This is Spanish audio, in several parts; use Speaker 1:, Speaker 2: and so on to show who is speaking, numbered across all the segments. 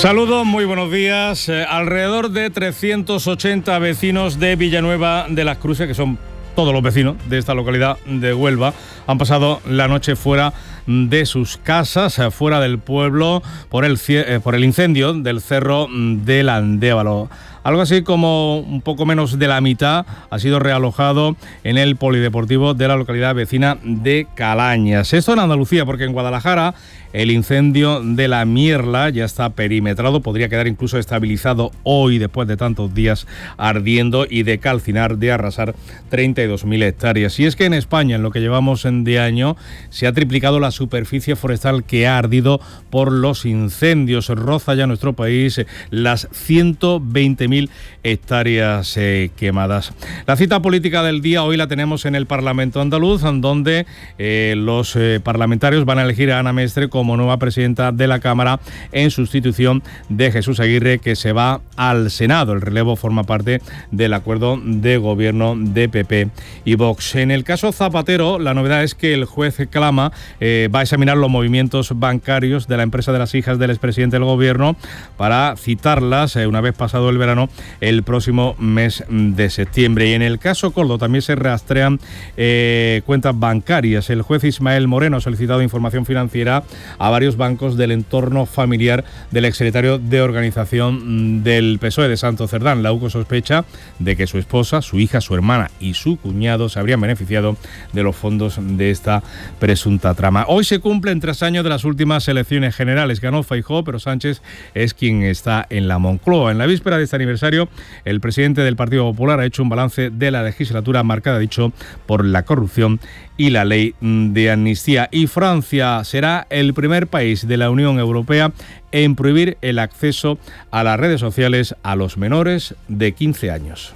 Speaker 1: Saludos, muy buenos días. Alrededor de 380 vecinos de Villanueva de las Cruces, que son todos los vecinos de esta localidad de Huelva, han pasado la noche fuera de sus casas, fuera del pueblo, por el incendio del Cerro del Andévalo. Algo así como un poco menos de la mitad ha sido realojado en el polideportivo de la localidad vecina de Calañas. Esto en Andalucía, porque en Guadalajara el incendio de la Mierla ya está perimetrado, podría quedar incluso estabilizado hoy después de tantos días ardiendo y de calcinar, de arrasar 32.000 hectáreas. Y es que en España, en lo que llevamos de año, se ha triplicado la superficie forestal que ha ardido por los incendios. Roza ya nuestro país las 120.000 hectáreas quemadas. La cita política del día hoy la tenemos en el Parlamento andaluz, donde los parlamentarios van a elegir a Ana Mestre como nueva presidenta de la Cámara en sustitución de Jesús Aguirre, que se va al Senado. El relevo forma parte del acuerdo de gobierno de PP y Vox. En el caso Zapatero, la novedad es que el juez Clama va a examinar los movimientos bancarios de la empresa de las hijas del expresidente del gobierno para citarlas una vez pasado el verano, el próximo mes de septiembre. Y en el caso Coldo también se rastrean cuentas bancarias. El juez Ismael Moreno ha solicitado información financiera a varios bancos del entorno familiar del exsecretario de Organización del PSOE de Santo Cerdán. La UCO sospecha de que su esposa, su hija, su hermana y su cuñado se habrían beneficiado de los fondos de esta presunta trama. Hoy se cumplen 3 años de las últimas elecciones generales. Ganó Feijóo, pero Sánchez es quien está en la Moncloa. En la víspera de este aniversario, el presidente del Partido Popular ha hecho un balance de la legislatura marcada, dicho, por la corrupción y la ley de amnistía. Y Francia será el primer país de la Unión Europea en prohibir el acceso a las redes sociales a los menores de 15 años.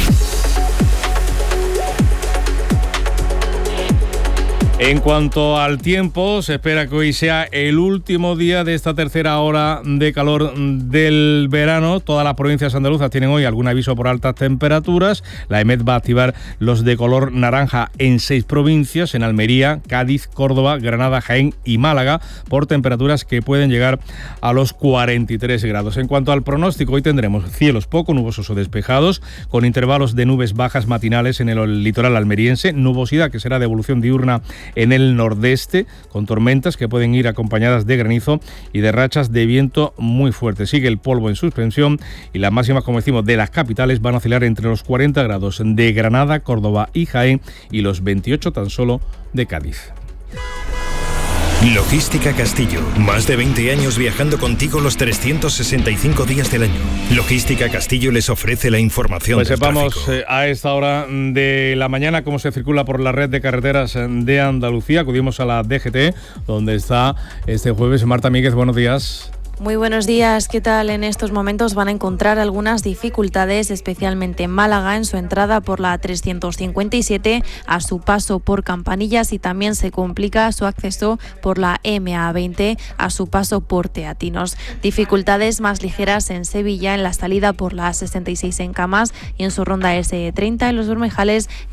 Speaker 1: En cuanto al tiempo, se espera que hoy sea el último día de esta tercera hora de calor del verano. Todas las provincias andaluzas tienen hoy algún aviso por altas temperaturas. La EMET va a activar los de color naranja en 6 provincias, en Almería, Cádiz, Córdoba, Granada, Jaén y Málaga, por temperaturas que pueden llegar a los 43 grados. En cuanto al pronóstico, hoy tendremos cielos poco nubosos o despejados, con intervalos de nubes bajas matinales en el litoral almeriense, nubosidad que será de evolución diurna en el nordeste, con tormentas que pueden ir acompañadas de granizo y de rachas de viento muy fuertes. Sigue el polvo en suspensión y las máximas, como decimos, de las capitales van a oscilar entre los 40 grados de Granada, Córdoba y Jaén y los 28 tan solo de Cádiz.
Speaker 2: Logística Castillo. Más de 20 años viajando contigo los 365 días del año. Logística Castillo les ofrece la información del
Speaker 1: sepamos
Speaker 2: tráfico.
Speaker 1: A esta hora de la mañana cómo se circula por la red de carreteras de Andalucía. Acudimos a la DGT, donde está este jueves Marta Míguez. Buenos días.
Speaker 3: Muy buenos días, ¿qué tal? En estos momentos van a encontrar algunas dificultades, especialmente en Málaga, en su entrada por la 357, a su paso por Campanillas, y también se complica su acceso por la MA20, a su paso por Teatinos. Dificultades más ligeras en Sevilla, en la salida por la 66 en Camas y en su ronda S30 en Los Bermejales,